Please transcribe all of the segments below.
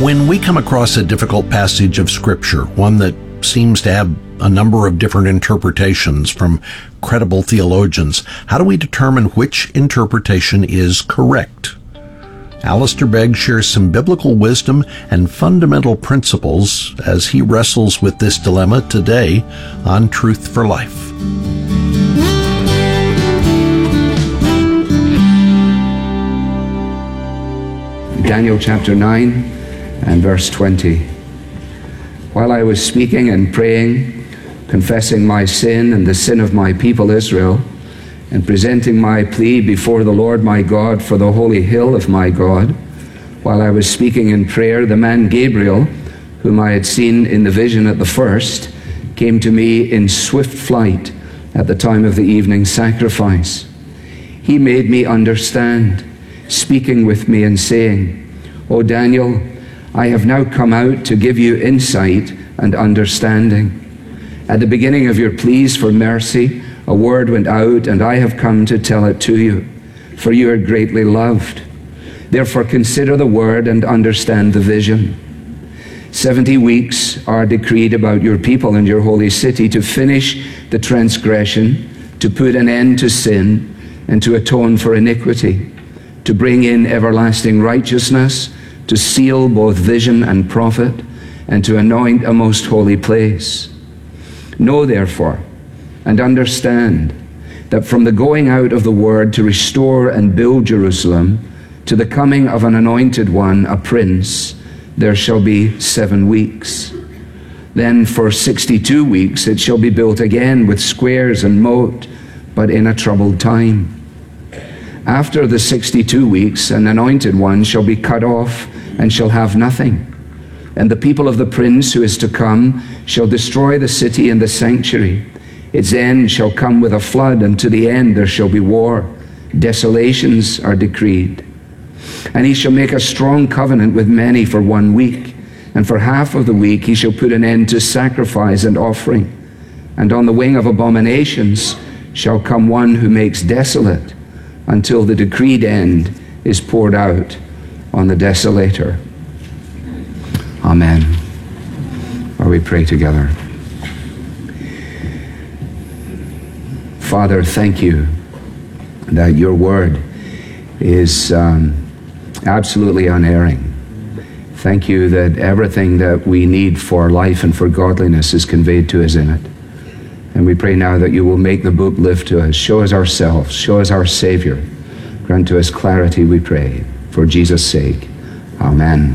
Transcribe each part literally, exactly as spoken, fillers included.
When we come across a difficult passage of Scripture, one that seems to have a number of different interpretations from credible theologians, how do we determine which interpretation is correct? Alistair Begg shares some biblical wisdom and fundamental principles as he wrestles with this dilemma today on Truth for Life. Daniel chapter nine and verse twenty. While I was speaking and praying, confessing my sin and the sin of my people Israel, and presenting my plea before the Lord my God for the holy hill of my God, while I was speaking in prayer, the man Gabriel, whom I had seen in the vision at the first, came to me in swift flight at the time of the evening sacrifice. He made me understand, speaking with me and saying, O Daniel, I have now come out to give you insight and understanding. At the beginning of your pleas for mercy, a word went out, and I have come to tell it to you, for you are greatly loved. Therefore consider the word and understand the vision. Seventy weeks are decreed about your people and your holy city to finish the transgression, to put an end to sin, and to atone for iniquity, to bring in everlasting righteousness, to seal both vision and prophet, and to anoint a most holy place. Know therefore, and understand, that from the going out of the word to restore and build Jerusalem, to the coming of an anointed one, a prince, there shall be seven weeks. Then for sixty-two weeks it shall be built again with squares and moat, but in a troubled time. After the sixty-two weeks, an anointed one shall be cut off and shall have nothing. And the people of the prince who is to come shall destroy the city and the sanctuary. Its end shall come with a flood, and to the end there shall be war. Desolations are decreed. And he shall make a strong covenant with many for one week, and for half of the week he shall put an end to sacrifice and offering. And on the wing of abominations shall come one who makes desolate, until the decreed end is poured out on the desolator. Amen. Or we pray together. Father, thank you that your word is um, absolutely unerring. Thank you that everything that we need for life and for godliness is conveyed to us in it. And we pray now that you will make the book live to us. Show us ourselves. Show us our Savior. Grant to us clarity, we pray, for Jesus' sake. Amen.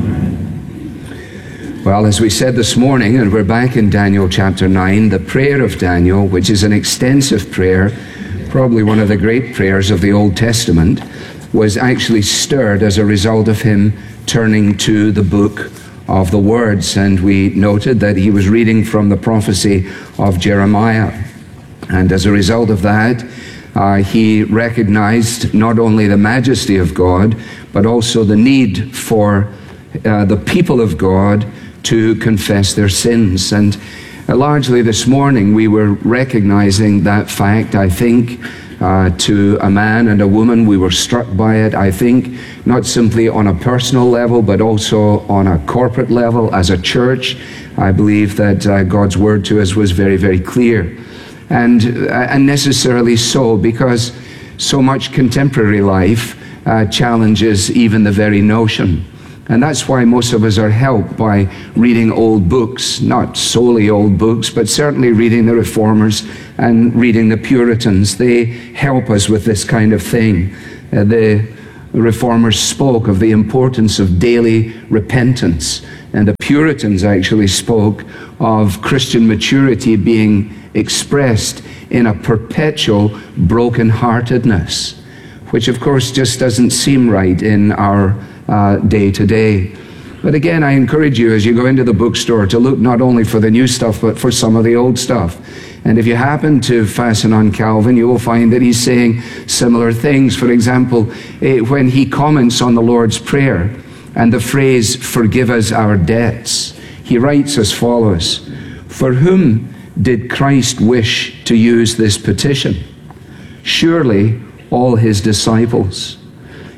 Well, as we said this morning, and we're back in Daniel chapter nine, the prayer of Daniel, which is an extensive prayer, probably one of the great prayers of the Old Testament, was actually stirred as a result of him turning to the book of the words. And we noted that he was reading from the prophecy of Jeremiah. And as a result of that, uh, he recognized not only the majesty of God, but also the need for uh, the people of God to confess their sins. And uh, largely this morning we were recognizing that fact. I think uh, to a man and a woman, we were struck by it, I think, not simply on a personal level, but also on a corporate level as a church. I believe that uh, God's word to us was very, very clear. And, uh, and necessarily so, because so much contemporary life uh, challenges even the very notion. And that's why most of us are helped by reading old books, not solely old books, but certainly reading the Reformers and reading the Puritans. They help us with this kind of thing. Uh, the Reformers spoke of the importance of daily repentance, and the Puritans actually spoke of Christian maturity being expressed in a perpetual brokenheartedness, which of course just doesn't seem right in our Uh, day to day. But again, I encourage you as you go into the bookstore to look not only for the new stuff, but for some of the old stuff. And if you happen to fasten on Calvin, you will find that he's saying similar things. For example, eh, when he comments on the Lord's Prayer and the phrase, "Forgive us our debts," he writes as follows: "For whom did Christ wish to use this petition? Surely all his disciples.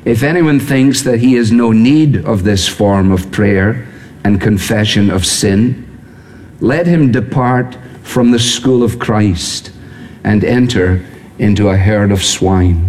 If anyone thinks that he has no need of this form of prayer and confession of sin, let him depart from the school of Christ and enter into a herd of swine.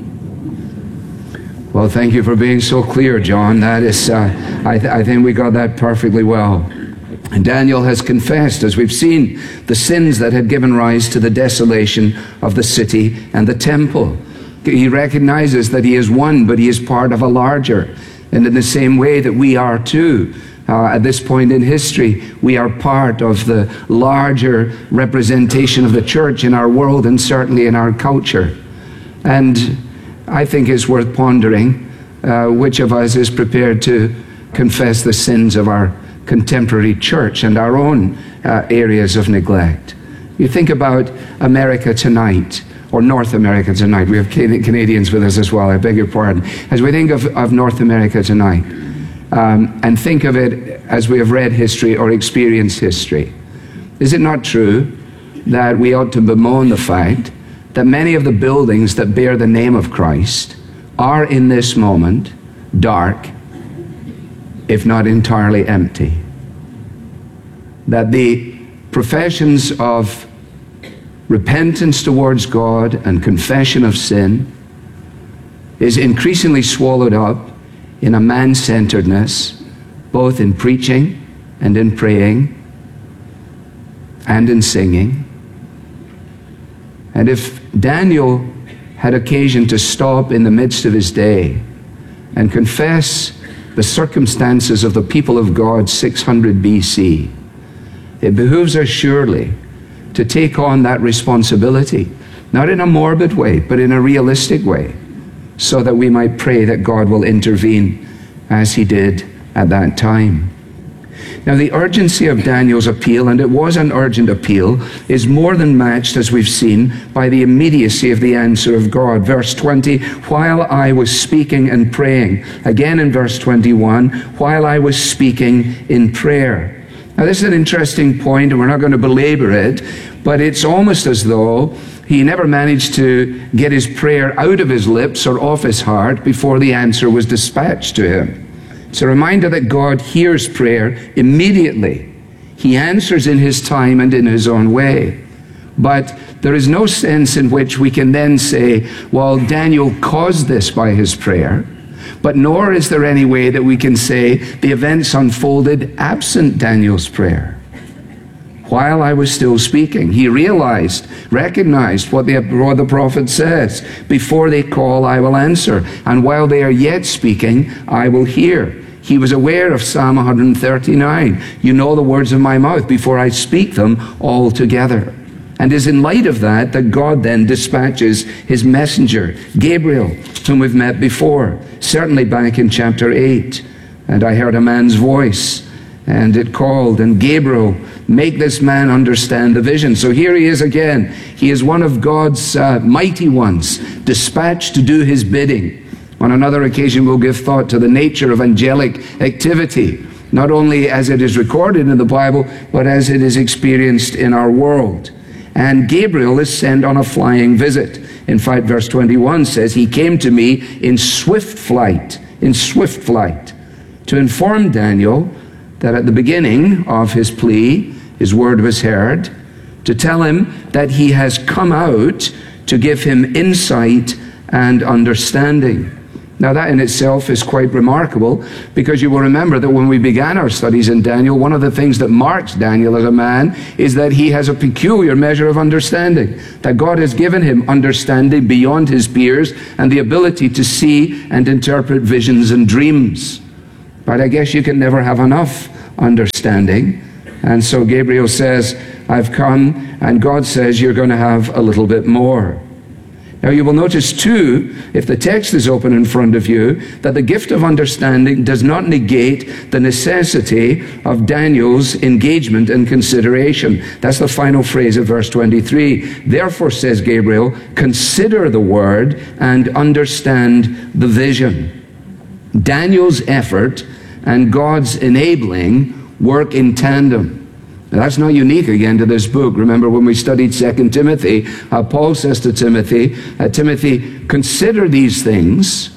Well, thank you for being so clear, John. That is, uh, I, th- I think we got that perfectly well. And Daniel has confessed, as we've seen, the sins that had given rise to the desolation of the city and the temple. He recognizes that he is one, but he is part of a larger. And in the same way that we are too, uh, at this point in history, we are part of the larger representation of the church in our world and certainly in our culture. And I think it's worth pondering uh, which of us is prepared to confess the sins of our contemporary church and our own uh, areas of neglect. You think about America tonight, or North America tonight. We have Canadians with us as well, I beg your pardon. As we think of, of North America tonight, um, and think of it as we have read history or experienced history, is it not true that we ought to bemoan the fact that many of the buildings that bear the name of Christ are in this moment dark, if not entirely empty? That the professions of repentance towards God and confession of sin is increasingly swallowed up in a man-centeredness, both in preaching and in praying and in singing. And if Daniel had occasion to stop in the midst of his day and confess the circumstances of the people of God six hundred B C, it behooves us surely to take on that responsibility, not in a morbid way, but in a realistic way, so that we might pray that God will intervene as he did at that time. Now, the urgency of Daniel's appeal, and it was an urgent appeal, is more than matched, as we've seen, by the immediacy of the answer of God. Verse twenty, while I was speaking and praying. Again in verse twenty-one, while I was speaking in prayer. Now, this is an interesting point, and we're not going to belabor it, but it's almost as though he never managed to get his prayer out of his lips or off his heart before the answer was dispatched to him. It's a reminder that God hears prayer immediately. He answers in his time and in his own way. But there is no sense in which we can then say, well, Daniel caused this by his prayer. But nor is there any way that we can say the events unfolded absent Daniel's prayer. While I was still speaking, he realized, recognized what the, what the prophet says. Before they call, I will answer. And while they are yet speaking, I will hear. He was aware of Psalm one thirty-nine. You know the words of my mouth before I speak them altogether. And it is in light of that that God then dispatches his messenger, Gabriel, whom we've met before, certainly back in chapter eight. And I heard a man's voice, and it called, and Gabriel, make this man understand the vision. So here he is again. He is one of God's uh, mighty ones, dispatched to do his bidding. On another occasion, we'll give thought to the nature of angelic activity, not only as it is recorded in the Bible, but as it is experienced in our world. And Gabriel is sent on a flying visit. In fact, verse twenty-one says, he came to me in swift flight, in swift flight, to inform Daniel that at the beginning of his plea, his word was heard, to tell him that he has come out to give him insight and understanding. Now that in itself is quite remarkable, because you will remember that when we began our studies in Daniel, one of the things that marks Daniel as a man is that he has a peculiar measure of understanding, that God has given him understanding beyond his peers and the ability to see and interpret visions and dreams. But I guess you can never have enough understanding. And so Gabriel says, I've come, and God says you're going to have a little bit more. Now you will notice too, if the text is open in front of you, that the gift of understanding does not negate the necessity of Daniel's engagement and consideration. That's the final phrase of verse twenty-three. Therefore, says Gabriel, consider the word and understand the vision. Daniel's effort and God's enabling work in tandem. Now, that's not unique again to this book. Remember when we studied Second Timothy, uh, Paul says to Timothy, uh, Timothy, consider these things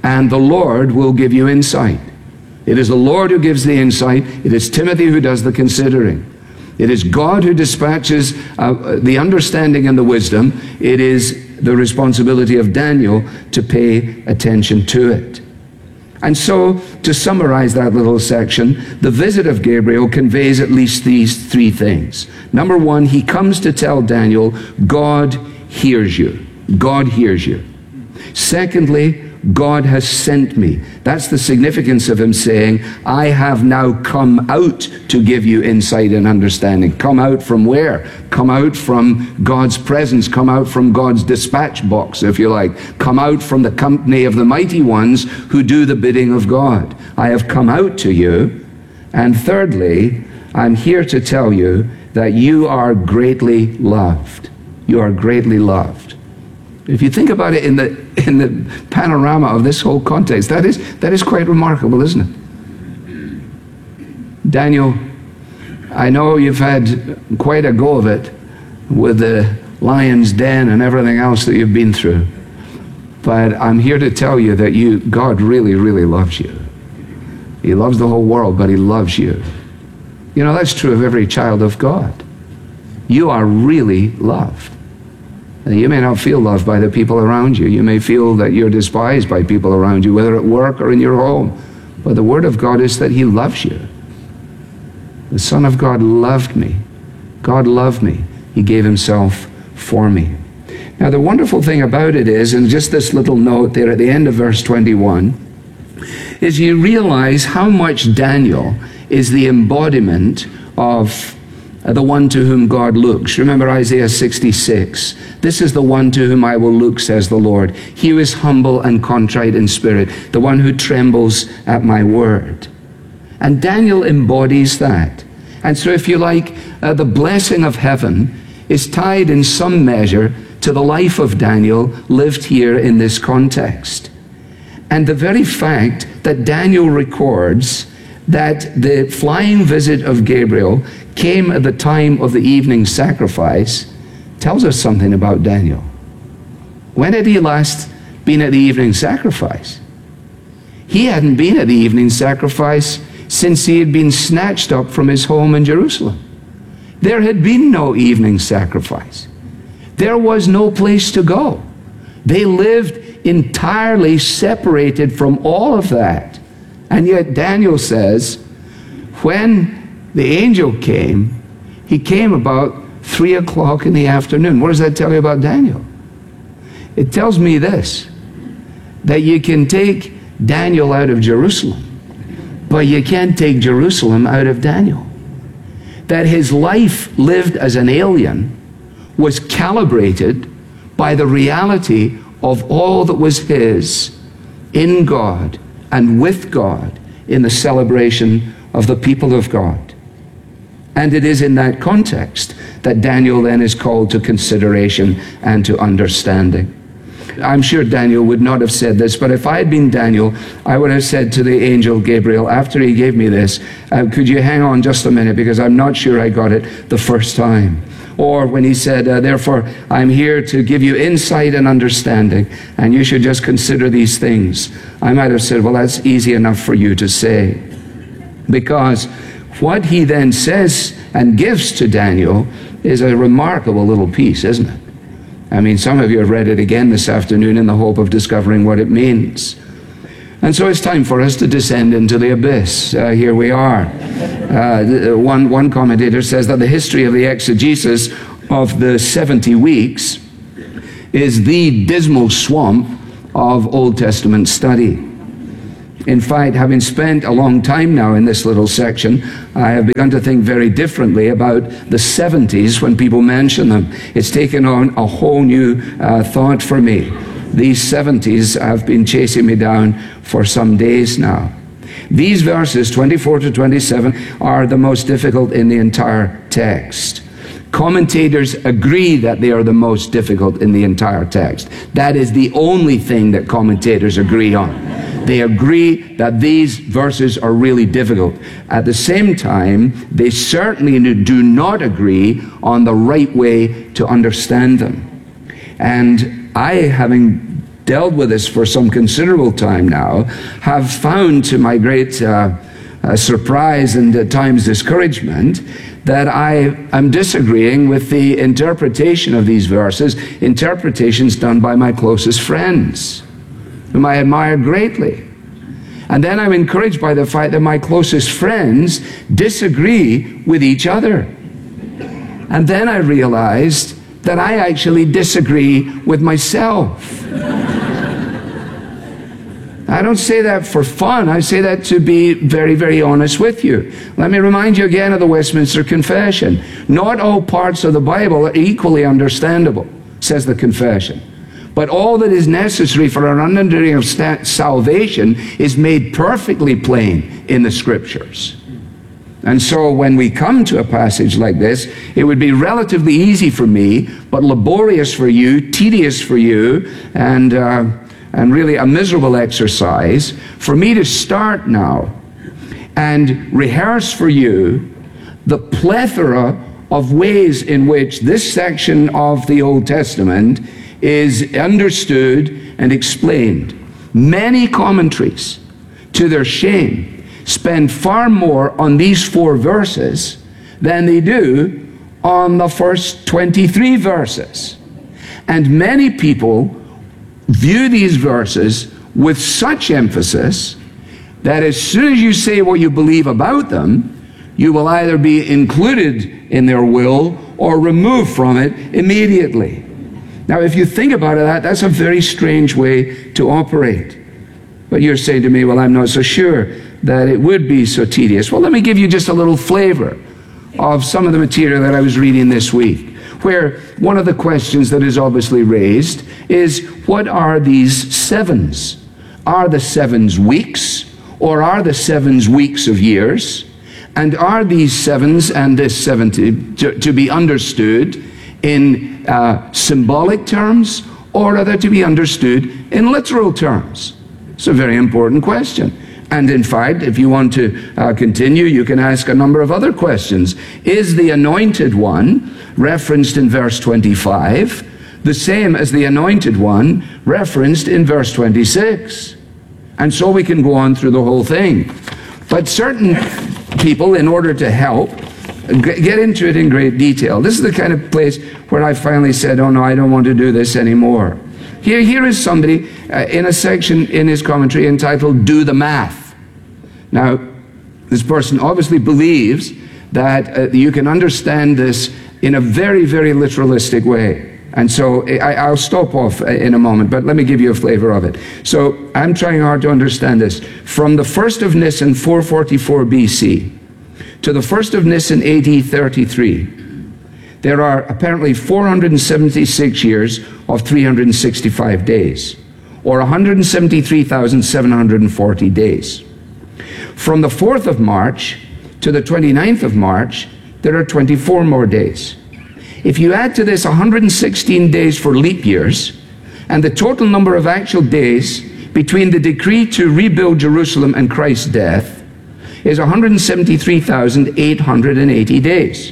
and the Lord will give you insight. It is the Lord who gives the insight. It is Timothy who does the considering. It is God who dispatches uh, the understanding and the wisdom. It is the responsibility of Daniel to pay attention to it. And so, to summarize that little section, the visit of Gabriel conveys at least these three things. Number one, he comes to tell Daniel, God hears you. God hears you. Secondly, God has sent me. That's the significance of him saying, I have now come out to give you insight and understanding. Come out from where? Come out from God's presence. Come out from God's dispatch box, if you like. Come out from the company of the mighty ones who do the bidding of God. I have come out to you. And thirdly, I'm here to tell you that you are greatly loved. You are greatly loved. If you think about it in the in the panorama of this whole context, that is that is quite remarkable, isn't it? Daniel, I know you've had quite a go of it with the lion's den and everything else that you've been through. But I'm here to tell you that you God really, really loves you. He loves the whole world, but he loves you. You know, that's true of every child of God. You are really loved. You may not feel loved by the people around you. You may feel that you're despised by people around you, whether at work or in your home. But the word of God is that he loves you. The Son of God loved me. God loved me. He gave himself for me. Now, the wonderful thing about it is, and just this little note there at the end of verse twenty-one, is you realize how much Daniel is the embodiment of the one to whom God looks. Remember Isaiah sixty-six. This is the one to whom I will look, says the Lord. He who is humble and contrite in spirit, the one who trembles at my word. And Daniel embodies that. And so, if you like, uh, the blessing of heaven is tied in some measure to the life of Daniel lived here in this context. And the very fact that Daniel records that the flying visit of Gabriel came at the time of the evening sacrifice tells us something about Daniel. When had he last been at the evening sacrifice? He hadn't been at the evening sacrifice since he had been snatched up from his home in Jerusalem. There had been no evening sacrifice. There was no place to go. They lived entirely separated from all of that. And yet Daniel says, when the angel came, he came about three o'clock in the afternoon. What does that tell you about Daniel? It tells me this, that you can take Daniel out of Jerusalem, but you can't take Jerusalem out of Daniel. That his life lived as an alien was calibrated by the reality of all that was his in God and with God in the celebration of the people of God. And it is in that context that Daniel then is called to consideration and to understanding. I'm sure Daniel would not have said this, but if I had been Daniel, I would have said to the angel Gabriel, after he gave me this, uh, could you hang on just a minute, because I'm not sure I got it the first time. Or when he said, uh, therefore, I'm here to give you insight and understanding, and you should just consider these things. I might have said, well, that's easy enough for you to say. Because what he then says and gives to Daniel is a remarkable little piece, isn't it? I mean, some of you have read it again this afternoon in the hope of discovering what it means. And so it's time for us to descend into the abyss. Uh, here we are. Uh, one, one commentator says that the history of the exegesis of the seventy weeks is the dismal swamp of Old Testament study. In fact, having spent a long time now in this little section, I have begun to think very differently about the seventies when people mention them. It's taken on a whole new uh, thought for me. These seventies have been chasing me down for some days now. These verses, twenty-four to twenty-seven, are the most difficult in the entire text. Commentators agree that they are the most difficult in the entire text. That is the only thing that commentators agree on. They agree that these verses are really difficult. At the same time, they certainly do not agree on the right way to understand them. And I, having dealt with this for some considerable time now, have found, to my great uh, uh, surprise and at times discouragement, that I am disagreeing with the interpretation of these verses, interpretations done by my closest friends, whom I admire greatly. And then I'm encouraged by the fact that my closest friends disagree with each other. And then I realized that I actually disagree with myself. I don't say that for fun. I say that to be very, very honest with you. Let me remind you again of the Westminster Confession. Not all parts of the Bible are equally understandable, says the Confession. But all that is necessary for our understanding of salvation is made perfectly plain in the Scriptures. And so when we come to a passage like this, it would be relatively easy for me, but laborious for you, tedious for you, and, uh, and really a miserable exercise for me to start now and rehearse for you the plethora of ways in which this section of the Old Testament is understood and explained. Many commentaries, to their shame, spend far more on these four verses than they do on the first twenty-three verses. And many people view these verses with such emphasis that as soon as you say what you believe about them, you will either be included in their will or removed from it immediately. Now, if you think about it, that, that's a very strange way to operate. But you're saying to me, well, I'm not so sure that it would be so tedious. Well, let me give you just a little flavor of some of the material that I was reading this week, where one of the questions that is obviously raised is, what are these sevens? Are the sevens weeks, or are the sevens weeks of years? And are these sevens and this seventy to, to be understood in uh, symbolic terms, or are they to be understood in literal terms? It's a very important question. And in fact, if you want to uh, continue, you can ask a number of other questions. Is the anointed one referenced in verse twenty-five the same as the anointed one referenced in verse twenty-six? And so we can go on through the whole thing. But certain people, in order to help, get into it in great detail. This is the kind of place where I finally said, oh no, I don't want to do this anymore. Here, here is somebody uh, in a section in his commentary entitled, Do the Math. Now, this person obviously believes that uh, you can understand this in a very, very literalistic way. And so I, I'll stop off in a moment, but let me give you a flavor of it. So I'm trying hard to understand this. From the first of Nisan, four forty-four B C, to the first of Nisan, A D thirty-three, there are apparently four hundred seventy-six years of three hundred sixty-five days, or one hundred seventy-three thousand seven hundred forty days. From the fourth of March to the twenty-ninth of March, there are twenty-four more days. If you add to this one hundred sixteen days for leap years, and the total number of actual days between the decree to rebuild Jerusalem and Christ's death is one hundred seventy-three thousand eight hundred eighty days.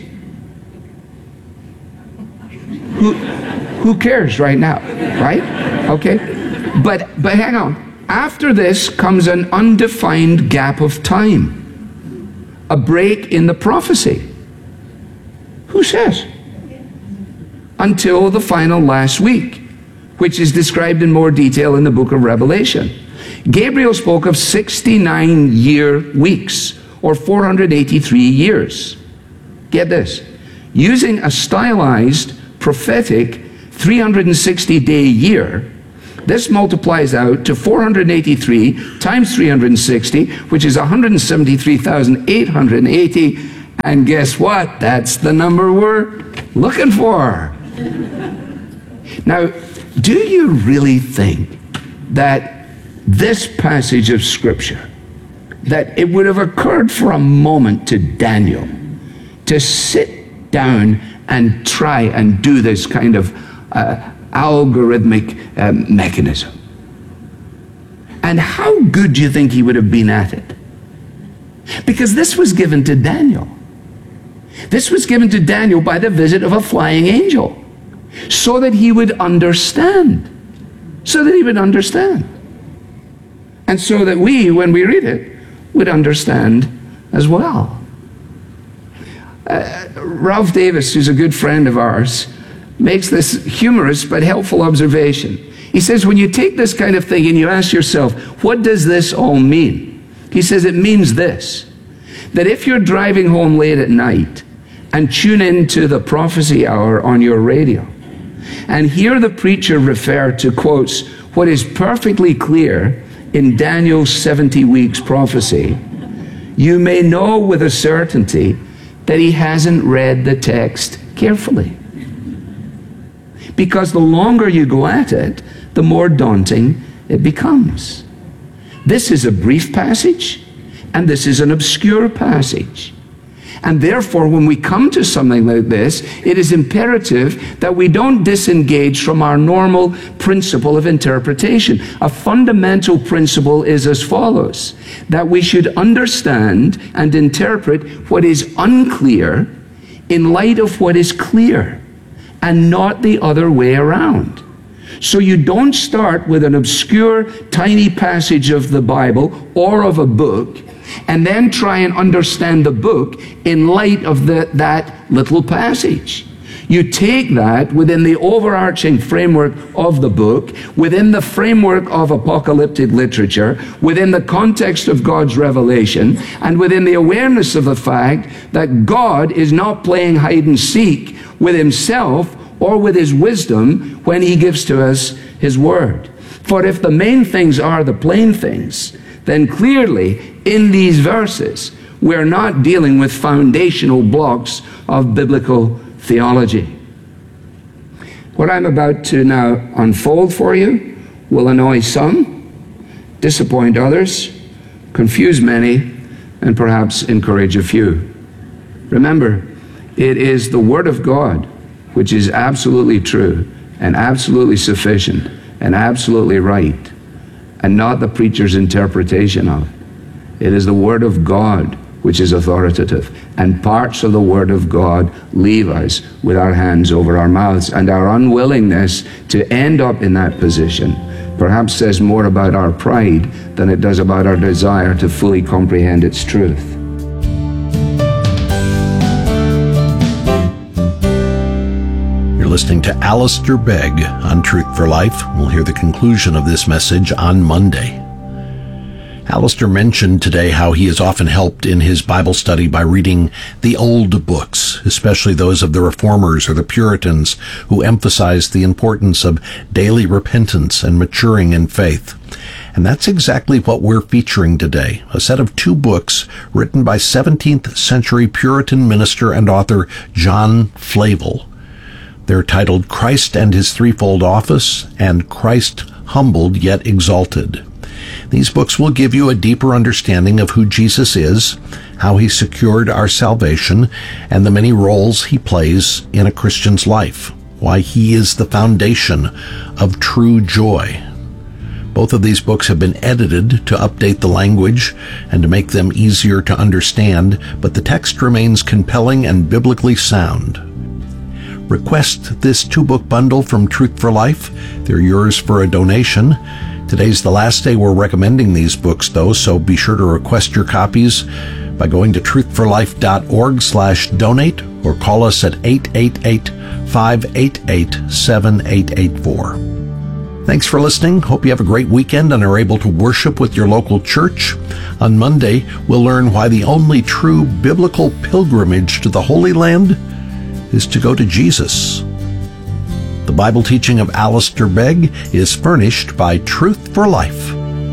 Who, who cares right now, right? Okay? But, but hang on. After this comes an undefined gap of time, a break in the prophecy. Who says? Until the final last week, which is described in more detail in the book of Revelation. Gabriel spoke of sixty-nine year weeks, or four hundred eighty-three years. Get this. Using a stylized, prophetic three hundred sixty day year, this multiplies out to four hundred eighty-three times three hundred sixty, which is one hundred seventy-three thousand eight hundred eighty. And guess what? That's the number we're looking for. Now, do you really think that this passage of Scripture, that it would have occurred for a moment to Daniel to sit down and try and do this kind of uh, algorithmic um, mechanism? And how good do you think he would have been at it? Because this was given to Daniel. This was given to Daniel by the visit of a flying angel, so that he would understand. so that he would understand. And so that we, when we read it, would understand as well. Uh, Ralph Davis, who's a good friend of ours, makes this humorous but helpful observation. He says, when you take this kind of thing and you ask yourself, what does this all mean? He says, it means this, that if you're driving home late at night and tune into the prophecy hour on your radio and hear the preacher refer to, quotes, what is perfectly clear in Daniel's seventy weeks prophecy, you may know with a certainty that he hasn't read the text carefully. Because the longer you go at it, the more daunting it becomes. This is a brief passage, and this is an obscure passage. And therefore, when we come to something like this, it is imperative that we don't disengage from our normal principle of interpretation. A fundamental principle is as follows, that we should understand and interpret what is unclear in light of what is clear, and not the other way around. So you don't start with an obscure, tiny passage of the Bible or of a book, and then try and understand the book in light of the, that little passage. You take that within the overarching framework of the book, within the framework of apocalyptic literature, within the context of God's revelation, and within the awareness of the fact that God is not playing hide and seek with himself or with his wisdom when he gives to us his word. For if the main things are the plain things, then clearly in these verses we're not dealing with foundational blocks of biblical theology. What I'm about to now unfold for you will annoy some, disappoint others, confuse many, and perhaps encourage a few. Remember, it is the Word of God which is absolutely true and absolutely sufficient and absolutely right, and not the preacher's interpretation of it. It is the Word of God which is authoritative, and parts of the Word of God leave us with our hands over our mouths, and our unwillingness to end up in that position perhaps says more about our pride than it does about our desire to fully comprehend its truth. Listening to Alistair Begg on Truth for Life. We'll hear the conclusion of this message on Monday. Alistair mentioned today how he is often helped in his Bible study by reading the old books, especially those of the Reformers or the Puritans, who emphasized the importance of daily repentance and maturing in faith. And that's exactly what we're featuring today, a set of two books written by seventeenth century Puritan minister and author John Flavel. They're titled Christ and His Threefold Office and Christ Humbled Yet Exalted. These books will give you a deeper understanding of who Jesus is, how he secured our salvation, and the many roles he plays in a Christian's life, why he is the foundation of true joy. Both of these books have been edited to update the language and to make them easier to understand, but the text remains compelling and biblically sound. Request this two-book bundle from Truth for Life. They're yours for a donation. Today's the last day we're recommending these books, though, so be sure to request your copies by going to truthforlife.org slash donate or call us at eight eight eight, five eight eight, seven eight eight four. Thanks for listening. Hope you have a great weekend and are able to worship with your local church. On Monday, we'll learn why the only true biblical pilgrimage to the Holy Land is to go to Jesus. The Bible teaching of Alistair Begg is furnished by Truth for Life,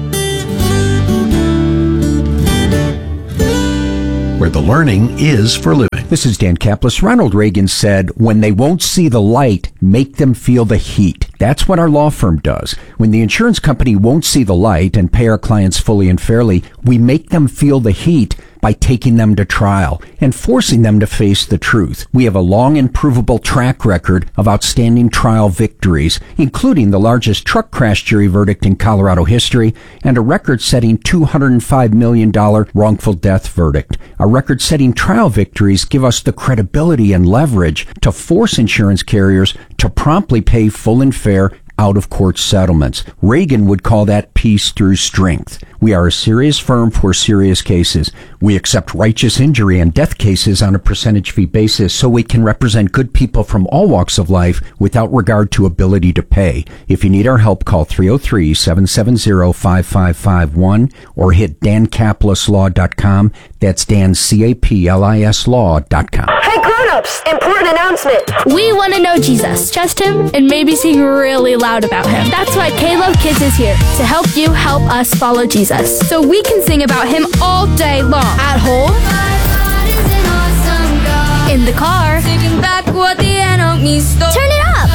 where the learning is for living. This is Dan Kaplis. Ronald Reagan said, when they won't see the light, make them feel the heat. That's what our law firm does. When the insurance company won't see the light and pay our clients fully and fairly, we make them feel the heat by taking them to trial and forcing them to face the truth. We have a long and provable track record of outstanding trial victories, including the largest truck crash jury verdict in Colorado history and a record-setting two hundred five million dollars wrongful death verdict. Our record-setting trial victories give us the credibility and leverage to force insurance carriers to promptly pay full and fair out-of-court settlements. Reagan would call that peace through strength. We are a serious firm for serious cases. We accept righteous injury and death cases on a percentage fee basis so we can represent good people from all walks of life without regard to ability to pay. If you need our help, call three oh three, seven seven zero, five five five one or hit dan caplis law dot com. That's Dan, C A P L I S law dot com. Hey grown-ups, important announcement. We want to know Jesus, trust him, and maybe sing really loud about him. That's why K-Love Kids is here, to help you help us follow Jesus. So we can sing about him all day long. At home, in the car, turn it up.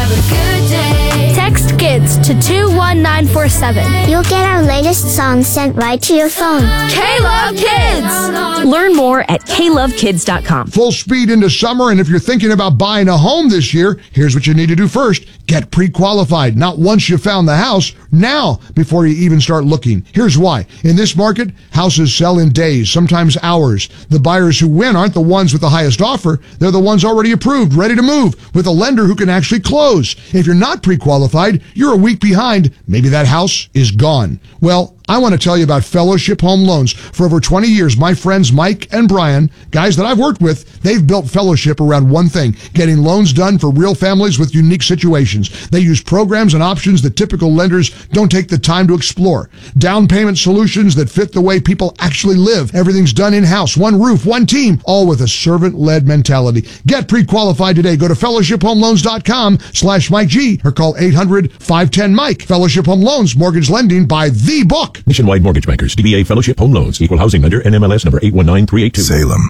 Text KIDS to two one nine four seven. You'll get our latest song sent right to your phone. K-Love Kids! Learn more at K love kids dot com. Full speed into summer, and if you're thinking about buying a home this year, here's what you need to do first. Get pre-qualified. Not once you found the house, now before you even start looking. Here's why. In this market, houses sell in days, sometimes hours. The buyers who win aren't the ones with the highest offer. They're the ones already approved, ready to move, with a lender who can actually close. If you're not pre-qualified, you're a week behind. Maybe that house is gone. Well, I want to tell you about Fellowship Home Loans. For over twenty years, my friends Mike and Brian, guys that I've worked with, they've built Fellowship around one thing, getting loans done for real families with unique situations. They use programs and options that typical lenders don't take the time to explore. Down payment solutions that fit the way people actually live. Everything's done in-house, one roof, one team, all with a servant-led mentality. Get pre-qualified today. Go to fellowship home loans dot com slash Mike G or call eight hundred, five one zero, Mike. Fellowship Home Loans, mortgage lending by the book. Nationwide Mortgage Bankers, D B A Fellowship Home Loans, Equal Housing Lender, N M L S number eight one nine three eight two. Salem.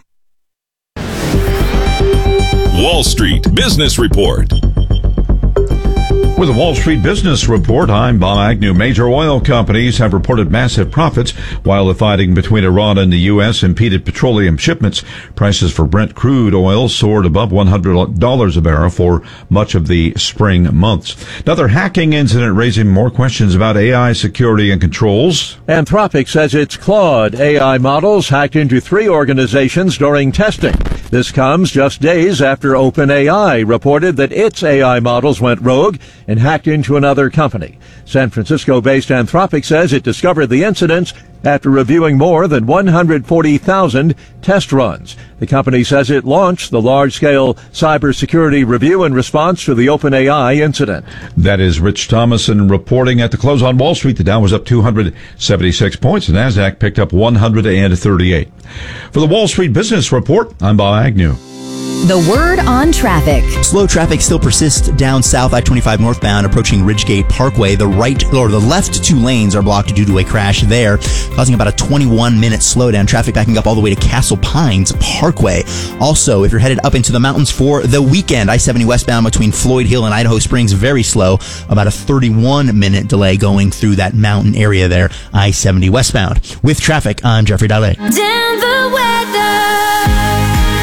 Wall Street Business Report. With the Wall Street Business Report, I'm Bob Agnew. Major oil companies have reported massive profits while the fighting between Iran and the U S impeded petroleum shipments. Prices for Brent crude oil soared above one hundred dollars a barrel for much of the spring months. Another hacking incident raising more questions about A I security and controls. Anthropic says its Claude A I models hacked into three organizations during testing. This comes just days after OpenAI reported that its A I models went rogue and hacked into another company. San Francisco-based Anthropic says it discovered the incidents after reviewing more than one hundred forty thousand test runs. The company says it launched the large-scale cybersecurity review in response to the OpenAI incident. That is Rich Thomason reporting. At the close on Wall Street, the Dow was up two hundred seventy-six points. The Nasdaq picked up one hundred thirty-eight. For the Wall Street Business Report, I'm Bob Agnew. The word on traffic. Slow traffic still persists down south I twenty-five northbound approaching Ridgegate Parkway. The right or the left two lanes are blocked due to a crash there, causing about a twenty-one minute slowdown. Traffic backing up all the way to Castle Pines Parkway. Also, if you're headed up into the mountains for the weekend, I seventy westbound between Floyd Hill and Idaho Springs, very slow. About a thirty-one minute delay going through that mountain area there, I seventy westbound. With traffic, I'm Jeffrey Dalle. Denver weather.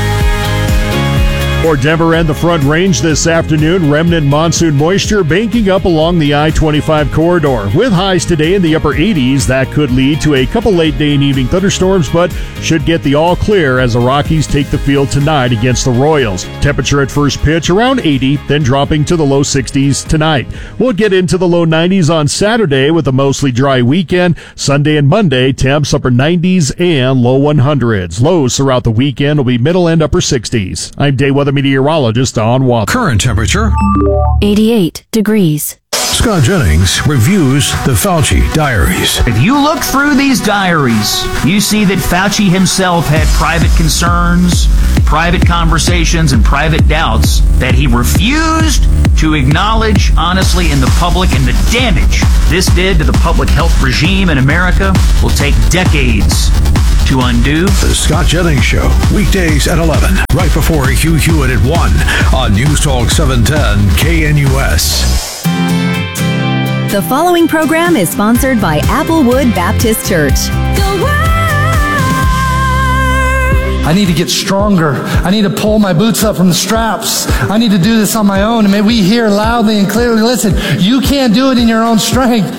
For Denver and the Front Range this afternoon, remnant monsoon moisture banking up along the I twenty-five corridor. With highs today in the upper eighties, that could lead to a couple late day and evening thunderstorms, but should get the all clear as the Rockies take the field tonight against the Royals. Temperature at first pitch around eighty, then dropping to the low sixties tonight. We'll get into the low nineties on Saturday with a mostly dry weekend. Sunday and Monday, temps upper nineties and low hundreds. Lows throughout the weekend will be middle and upper sixties. I'm day weather meteorologist Don Watt. Current temperature eighty-eight degrees. Scott Jennings reviews the Fauci diaries. If you look through these diaries, you see that Fauci himself had private concerns, private conversations, and private doubts that he refused to acknowledge honestly in the public, and the damage this did to the public health regime in America will take decades to undo. The Scott Jennings Show, weekdays at eleven, right before Hugh Hewitt at one on News Talk seven ten K N U S. The following program is sponsored by Applewood Baptist Church. I need to get stronger. I need to pull my boots up from the straps. I need to do this on my own. And may we hear loudly and clearly, listen, you can't do it in your own strength.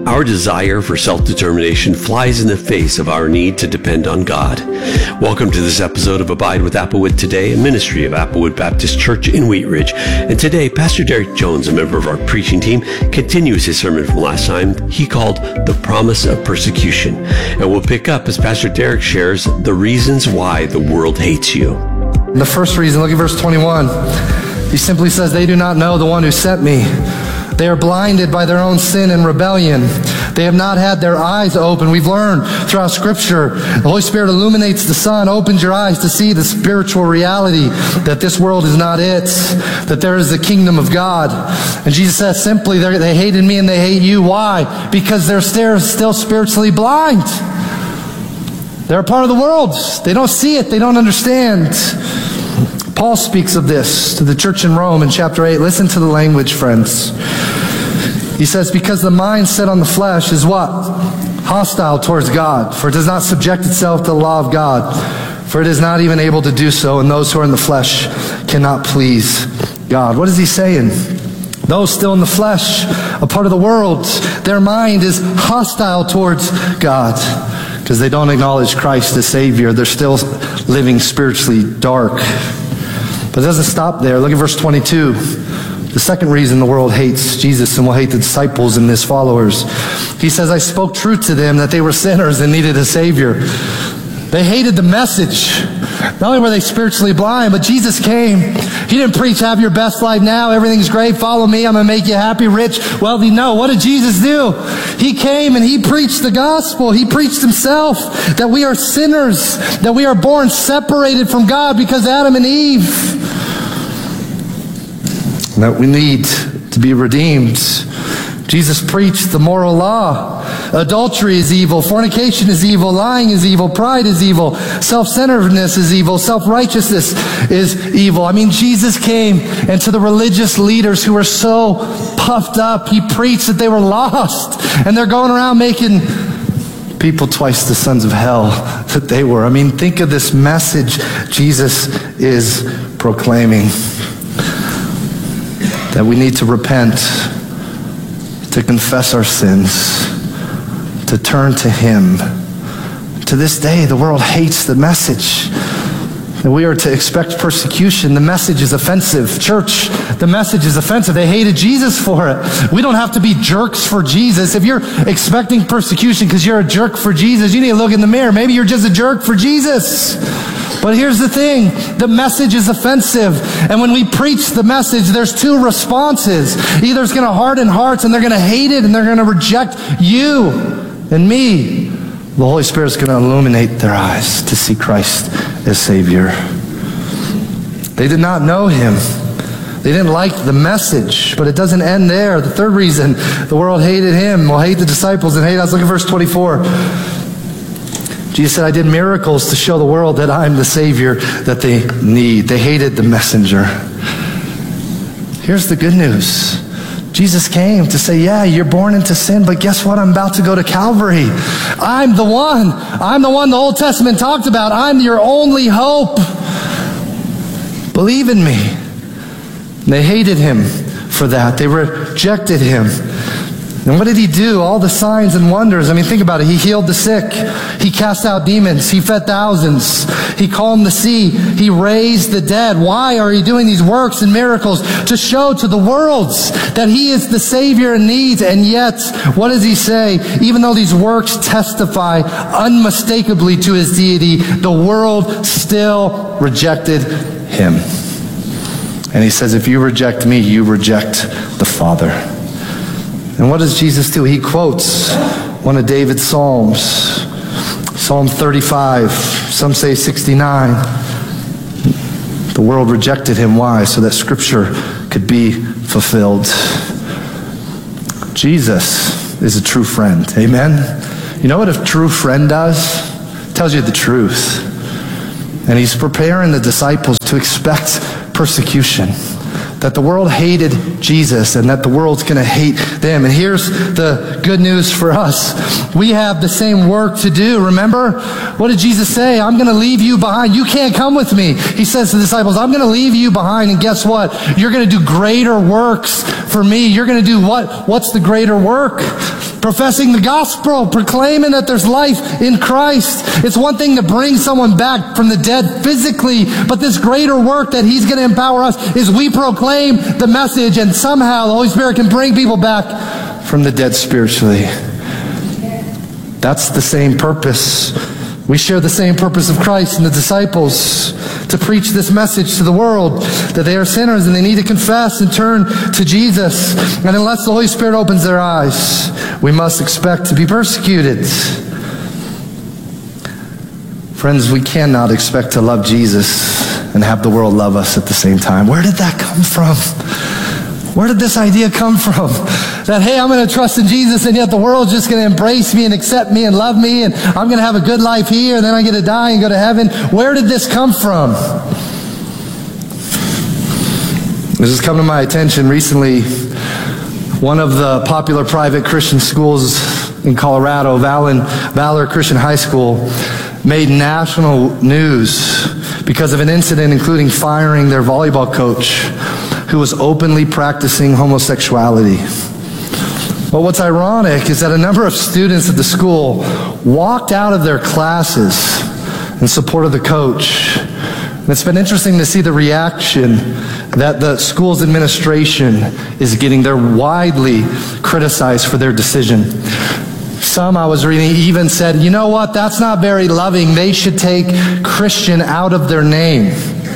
Our desire for self-determination flies in the face of our need to depend on God. Welcome to this episode of Abide with Applewood Today, a ministry of Applewood Baptist Church in Wheat Ridge. And today, Pastor Derek Jones, a member of our preaching team, continues his sermon from last time he called The Promise of Persecution. And we'll pick up as Pastor Derek shares the reasons why the world hates you. The first reason, look at verse twenty-one. He simply says, they do not know the one who sent me. They are blinded by their own sin and rebellion. They have not had their eyes open. We've learned throughout Scripture, the Holy Spirit illuminates the sun, opens your eyes to see the spiritual reality that this world is not it, that there is the kingdom of God. And Jesus says simply, they hated me and they hate you. Why? Because they're still spiritually blind. They're a part of the world. They don't see it. They don't understand. Paul speaks of this to the church in Rome in chapter eight. Listen to the language, friends. He says, because the mind set on the flesh is what? Hostile towards God. For it does not subject itself to the law of God. For it is not even able to do so. And those who are in the flesh cannot please God. What is he saying? Those still in the flesh, a part of the world, their mind is hostile towards God. Because they don't acknowledge Christ as Savior. They're still living spiritually dark. But it doesn't stop there. Look at verse twenty-two. The second reason the world hates Jesus and will hate the disciples and his followers. He says, I spoke truth to them that they were sinners and needed a Savior. They hated the message. Not only were they spiritually blind, but Jesus came. He didn't preach, have your best life now, everything's great, follow me, I'm going to make you happy, rich, wealthy. No, what did Jesus do? He came and he preached the gospel. He preached himself, that we are sinners, that we are born separated from God because Adam and Eve, that we need to be redeemed. Jesus preached the moral law. Adultery is evil. Fornication is evil. Lying is evil. Pride is evil. Self-centeredness is evil. Self-righteousness is evil. I mean, Jesus came, and to the religious leaders who were so puffed up, he preached that they were lost. And they're going around making people twice the sons of hell that they were. I mean, think of this message Jesus is proclaiming. That we need to repent, to confess our sins, to turn to him. To this day, the world hates the message. That we are to expect persecution. The message is offensive. Church, the message is offensive. They hated Jesus for it. We don't have to be jerks for Jesus. If you're expecting persecution because you're a jerk for Jesus, you need to look in the mirror. Maybe you're just a jerk for Jesus. But here's the thing, the message is offensive. And when we preach the message, there's two responses. Either it's going to harden hearts and they're going to hate it and they're going to reject you and me. The Holy Spirit's going to illuminate their eyes to see Christ as Savior. They did not know him. They didn't like the message, but it doesn't end there. The third reason the world hated him, will hate the disciples and hate us. Look at verse twenty-four. Jesus said, I did miracles to show the world that I'm the Savior that they need. They hated the messenger. Here's the good news. Jesus came to say, yeah, you're born into sin, but guess what? I'm about to go to Calvary. I'm the one. I'm the one the Old Testament talked about. I'm your only hope. Believe in me. And they hated him for that. They rejected him. And what did he do? All the signs and wonders. I mean, think about it. He healed the sick. He cast out demons. He fed thousands. He calmed the sea. He raised the dead. Why are he doing these works and miracles? To show to the world that he is the Savior in need. And yet, what does he say? Even though these works testify unmistakably to his deity, the world still rejected him. And he says, if you reject me, you reject the Father. And what does Jesus do? He quotes one of David's Psalms, Psalm thirty-five, some say sixty-nine. The world rejected him. Why? So that Scripture could be fulfilled. Jesus is a true friend. Amen? You know what a true friend does? It tells you the truth. And he's preparing the disciples to expect persecution. that the world hated Jesus and that the world's going to hate them. And here's the good news for us. We have the same work to do. Remember? What did Jesus say? I'm going to leave you behind. You can't come with me. He says to the disciples, I'm going to leave you behind. And guess what? You're going to do greater works for me. You're going to do what? What's the greater work? Professing the gospel, proclaiming that there's life in Christ. It's one thing to bring someone back from the dead physically, but this greater work that He's going to empower us is we proclaim the message, and somehow the Holy Spirit can bring people back from the dead spiritually. That's the same purpose. We share the same purpose of Christ and the disciples, to preach this message to the world, that they are sinners and they need to confess and turn to Jesus. And unless the Holy Spirit opens their eyes, we must expect to be persecuted. Friends, we cannot expect to love Jesus and have the world love us at the same time. Where did that come from? Where did this idea come from? That, hey, I'm going to trust in Jesus, and yet the world's just going to embrace me and accept me and love me, and I'm going to have a good life here, and then I get to die and go to heaven. Where did this come from? This has come to my attention recently. One of the popular private Christian schools in Colorado, Valor, Valor Christian High School, made national news because of an incident including firing their volleyball coach, who was openly practicing homosexuality. But what's ironic is that a number of students at the school walked out of their classes in support of the coach. And it's been interesting to see the reaction that the school's administration is getting. They're widely criticized for their decision. Some, I was reading, even said, you know what, that's not very loving. They should take Christian out of their name.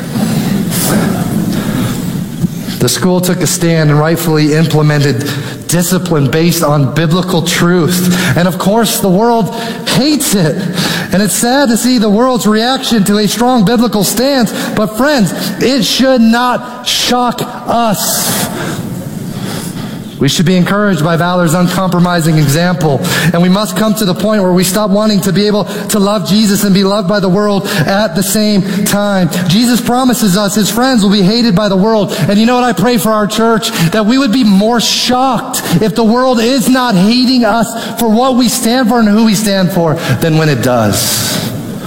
The school took a stand and rightfully implemented discipline based on biblical truth. And of course, the world hates it. And it's sad to see the world's reaction to a strong biblical stance. But friends, it should not shock us. We should be encouraged by Valor's uncompromising example. And we must come to the point where we stop wanting to be able to love Jesus and be loved by the world at the same time. Jesus promises us His friends will be hated by the world. And you know what I pray for our church? That we would be more shocked if the world is not hating us for what we stand for and who we stand for than when it does.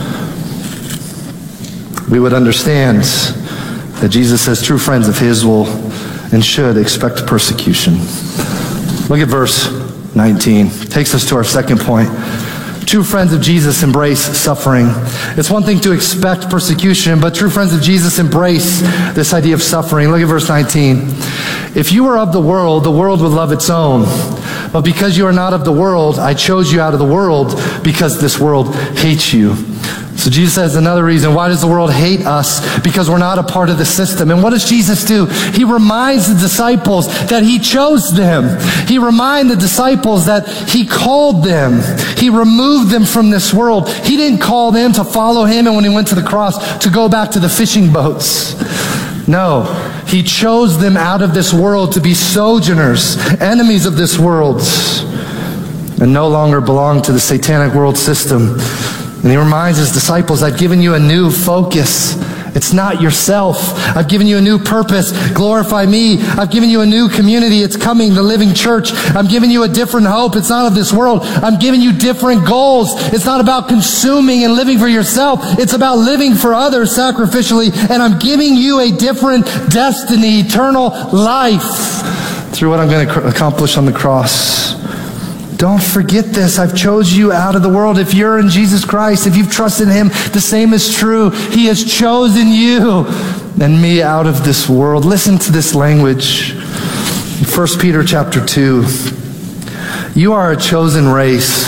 We would understand that Jesus says true friends of His will and should expect persecution. Look at verse nineteen. Takes us to our second point. True friends of Jesus embrace suffering. It's one thing to expect persecution, but true friends of Jesus embrace this idea of suffering. Look at verse nineteen. If you were of the world, the world would love its own. But because you are not of the world, I chose you out of the world because this world hates you. So Jesus says another reason. Why does the world hate us? Because we're not a part of the system. And what does Jesus do? He reminds the disciples that He chose them. He reminds the disciples that He called them. He removed them from this world. He didn't call them to follow Him, and when He went to the cross, to go back to the fishing boats. No, He chose them out of this world to be sojourners, enemies of this world, and no longer belong to the satanic world system. And He reminds His disciples, I've given you a new focus. It's not yourself. I've given you a new purpose. Glorify me. I've given you a new community. It's coming, the living church. I'm giving you a different hope. It's not of this world. I'm giving you different goals. It's not about consuming and living for yourself. It's about living for others sacrificially. And I'm giving you a different destiny, eternal life through what I'm going to accomplish on the cross. Don't forget this. I've chose you out of the world. If you're in Jesus Christ, if you've trusted Him, the same is true. He has chosen you and me out of this world. Listen to this language. First Peter chapter two. You are a chosen race,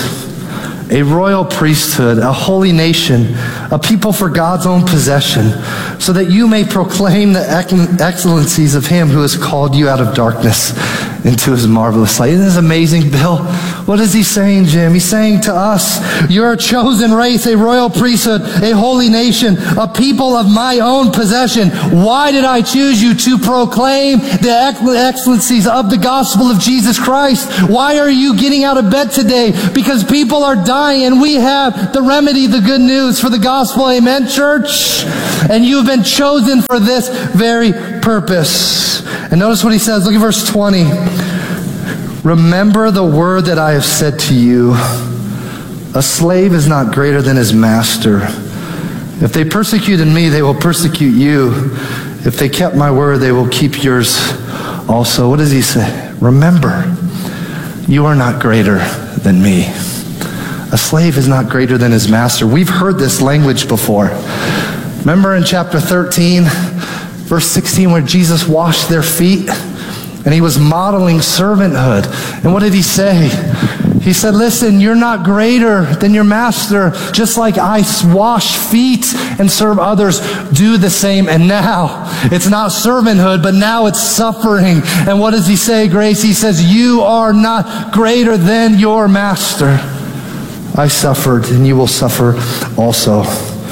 a royal priesthood, a holy nation, a people for God's own possession, so that you may proclaim the excellencies of Him who has called you out of darkness into His marvelous light. Isn't this amazing, Bill? What is he saying, Jim? He's saying to us, you're a chosen race, a royal priesthood, a holy nation, a people of my own possession. Why did I choose you? To proclaim the excellencies of the gospel of Jesus Christ. Why are you getting out of bed today? Because people are dying, and we have the remedy, the good news for the gospel gospel. Amen, church? And you've been chosen for this very purpose. And notice what he says. Look at verse twenty. Remember the word that I have said to you. A slave is not greater than his master. If they persecuted me, they will persecute you. If they kept my word, they will keep yours also. What does he say? Remember, you are not greater than me. A slave is not greater than his master. We've heard this language before. Remember in chapter thirteen, verse sixteen, where Jesus washed their feet? And he was modeling servanthood. And what did he say? He said, listen, you're not greater than your master. Just like I wash feet and serve others, do the same. And now, it's not servanthood, but now it's suffering. And what does he say, Grace? He says, you are not greater than your master. I suffered, and you will suffer also.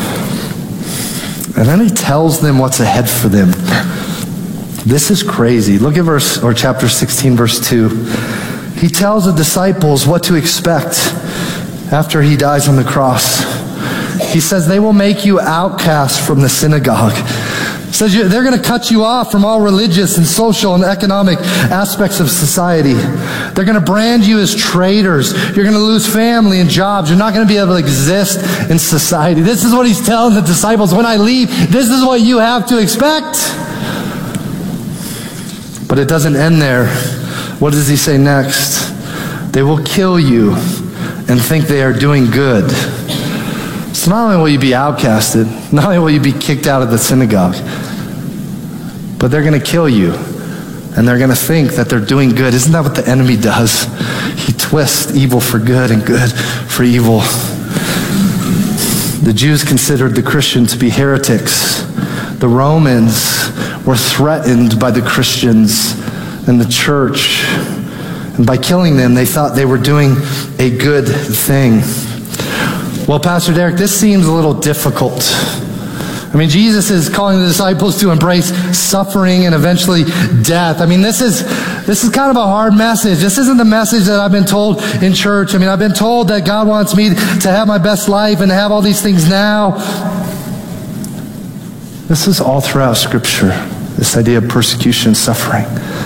And then he tells them what's ahead for them. This is crazy. Look at verse, or chapter sixteen, verse two. He tells the disciples what to expect after he dies on the cross. He says, they will make you outcasts from the synagogue. He says they're going to cut you off from all religious and social and economic aspects of society. They're going to brand you as traitors. You're going to lose family and jobs. You're not going to be able to exist in society. This is what he's telling the disciples. When I leave, this is what you have to expect. But it doesn't end there. What does he say next? They will kill you and think they are doing good. So not only will you be outcasted, not only will you be kicked out of the synagogue, but they're going to kill you. And they're going to think that they're doing good. Isn't that what the enemy does? He twists evil for good and good for evil. The Jews considered the Christians to be heretics. The Romans were threatened by the Christians and the church. And by killing them, they thought they were doing a good thing. Well, Pastor Derek, this seems a little difficult. I mean, Jesus is calling the disciples to embrace suffering and eventually death. I mean, this is this is kind of a hard message. This isn't the message that I've been told in church. I mean, I've been told that God wants me to have my best life and to have all these things now. This is all throughout Scripture, this idea of persecution and suffering.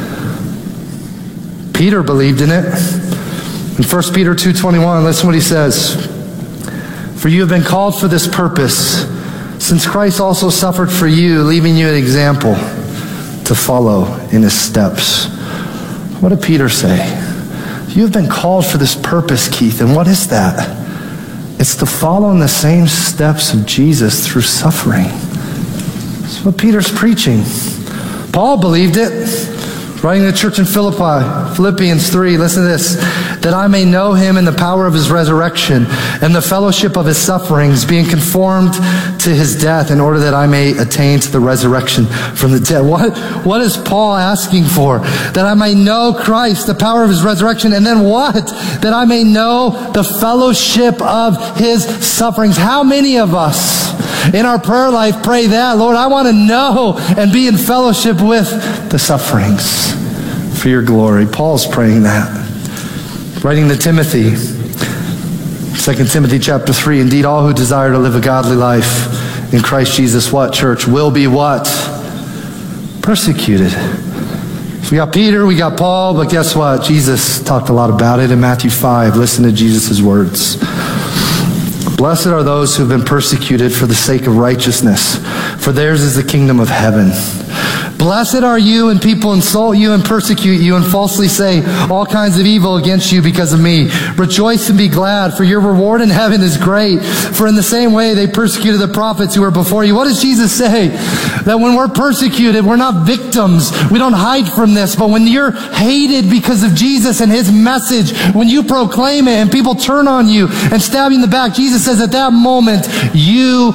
Peter believed in it. In First Peter two twenty-one, listen what he says. For you have been called for this purpose, since Christ also suffered for you, leaving you an example to follow in his steps. What did Peter say? You have been called for this purpose, Keith. And what is that? It's to follow in the same steps of Jesus through suffering. That's what Peter's preaching. Paul believed it. Writing to the church in Philippi, Philippians three, listen to this. That I may know him in the power of his resurrection and the fellowship of his sufferings, being conformed to his death, in order that I may attain to the resurrection from the dead. What, what is Paul asking for? That I may know Christ, the power of his resurrection, and then what? That I may know the fellowship of his sufferings. How many of us in our prayer life pray that? Lord, I want to know and be in fellowship with the sufferings for your glory. Paul's praying that. Writing to Timothy, Second Timothy chapter three, indeed all who desire to live a godly life in Christ Jesus, what, church, will be what? Persecuted. So we got Peter, we got Paul, but guess what? Jesus talked a lot about it in Matthew five. Listen to Jesus' words. Blessed are those who have been persecuted for the sake of righteousness, for theirs is the kingdom of heaven. Blessed are you when people insult you and persecute you and falsely say all kinds of evil against you because of me. Rejoice and be glad, for your reward in heaven is great. For in the same way they persecuted the prophets who were before you. What does Jesus say? That when we're persecuted, we're not victims. We don't hide from this. But when you're hated because of Jesus and his message, when you proclaim it and people turn on you and stab you in the back, Jesus says at that moment, you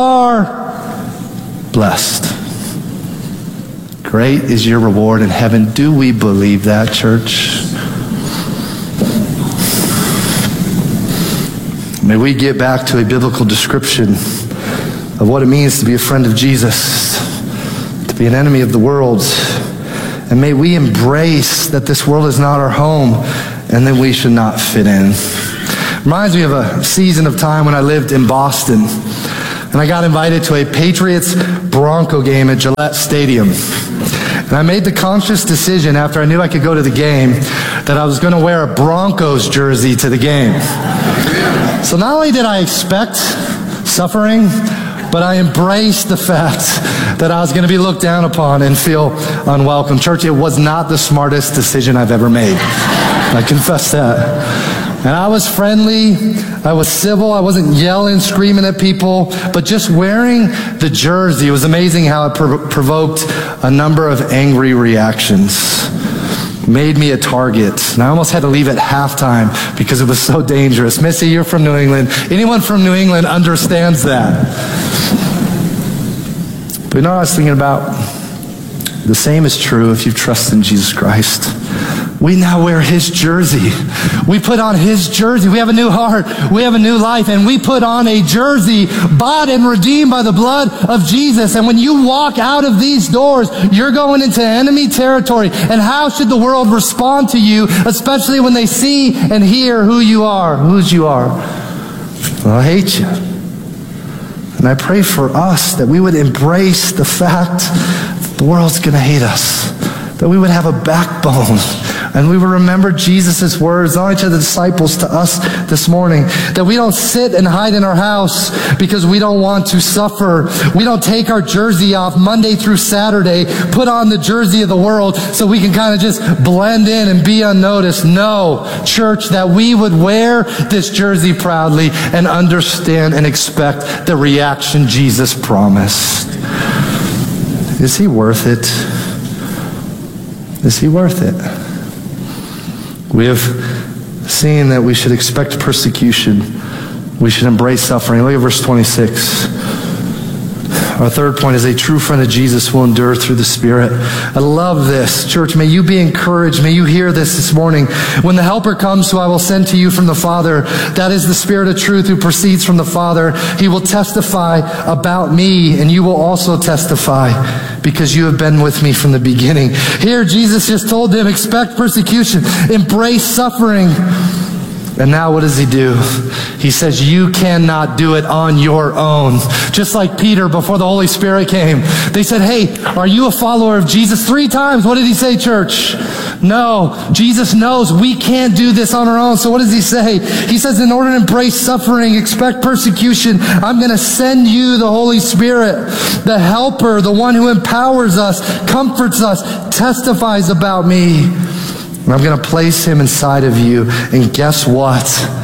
are blessed. Great is your reward in heaven. Do we believe that, church? May we get back to a biblical description of what it means to be a friend of Jesus, to be an enemy of the world. And may we embrace that this world is not our home and that we should not fit in. Reminds me of a season of time when I lived in Boston. and I got invited to a Patriots Bronco game at Gillette Stadium. And I made the conscious decision after I knew I could go to the game that I was going to wear a Broncos jersey to the game. So not only did I expect suffering, but I embraced the fact that I was going to be looked down upon and feel unwelcome. Church, it was not the smartest decision I've ever made. I confess that. And I was friendly, I was civil, I wasn't yelling, screaming at people, but just wearing the jersey, it was amazing how it prov- provoked a number of angry reactions. Made me a target. And I almost had to leave at halftime because it was so dangerous. Missy, you're from New England. Anyone from New England understands that. But you know what I was thinking about? The same is true if you trust in Jesus Christ. We now wear His jersey. We put on His jersey. We have a new heart. We have a new life. And we put on a jersey bought and redeemed by the blood of Jesus. And when you walk out of these doors, you're going into enemy territory. And how should the world respond to you, especially when they see and hear who you are, whose you are? They'll hate you. And I pray for us that we would embrace the fact that the world's going to hate us, that we would have a backbone, and we will remember Jesus' words, not only to the disciples, to us this morning, that we don't sit and hide in our house because we don't want to suffer. We don't take our jersey off Monday through Saturday, put on the jersey of the world so we can kind of just blend in and be unnoticed. No, church, that we would wear this jersey proudly and understand and expect the reaction Jesus promised. Is He worth it? Is He worth it? We have seen that we should expect persecution. We should embrace suffering. Look at verse twenty-six. Our third point is a true friend of Jesus will endure through the Spirit. I love this. Church, may you be encouraged. May you hear this this morning. When the Helper comes, who I will send to you from the Father, that is the Spirit of truth who proceeds from the Father, He will testify about me, and you will also testify because you have been with me from the beginning. Here, Jesus just told them, expect persecution, embrace suffering. And now what does He do? He says, you cannot do it on your own. Just like Peter before the Holy Spirit came. They said, hey, are you a follower of Jesus? Three times. What did He say, church? No. Jesus knows we can't do this on our own. So what does He say? He says, in order to embrace suffering, expect persecution, I'm going to send you the Holy Spirit, the Helper, the one who empowers us, comforts us, testifies about me. And I'm going to place Him inside of you. And guess what?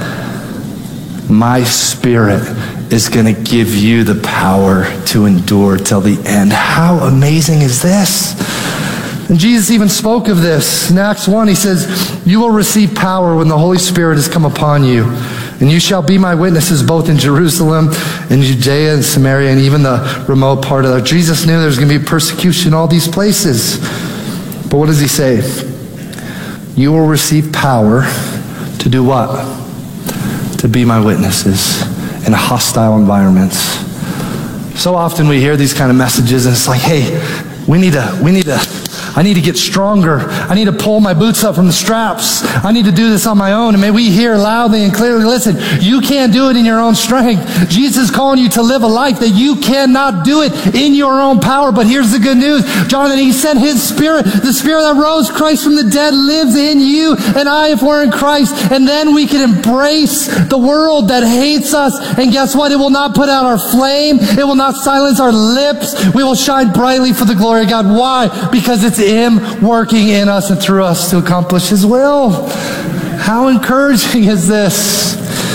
My Spirit is going to give you the power to endure till the end. How amazing is this? And Jesus even spoke of this. In Acts one, He says, you will receive power when the Holy Spirit has come upon you. And you shall be my witnesses both in Jerusalem and Judea and Samaria and even the remote part of that. Jesus knew there was going to be persecution in all these places. But what does He say? You will receive power to do what? To be my witnesses in hostile environments. So often we hear these kind of messages and it's like, hey, we need to, we need to, I need to get stronger. I need to pull my boots up from the straps. I need to do this on my own. And may we hear loudly and clearly, listen, you can't do it in your own strength. Jesus is calling you to live a life that you cannot do it in your own power. But here's the good news. Jonathan, He sent His Spirit. The Spirit that rose Christ from the dead lives in you and I if we're in Christ. And then we can embrace the world that hates us. And guess what? It will not put out our flame. It will not silence our lips. We will shine brightly for the glory of God. Why? Because it's Him working in us and through us to accomplish His will. How encouraging is this?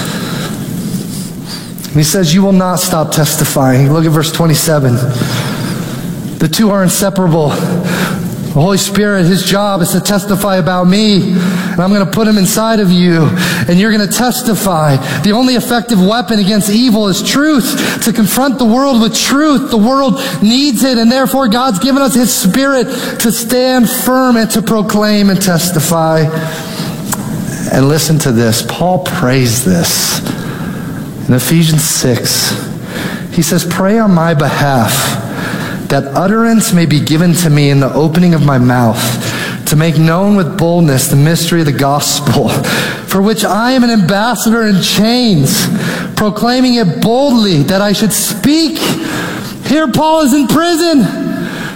And He says, you will not stop testifying. Look at verse twenty-seven. The two are inseparable. The Holy Spirit, His job is to testify about me. And I'm going to put Him inside of you. And you're going to testify. The only effective weapon against evil is truth. To confront the world with truth. The world needs it. And therefore God's given us His Spirit to stand firm and to proclaim and testify. And listen to this. Paul prays this. In Ephesians six, he says, pray on my behalf that utterance may be given to me in the opening of my mouth, to make known with boldness the mystery of the gospel, for which I am an ambassador in chains, proclaiming it boldly that I should speak. Here Paul is in prison.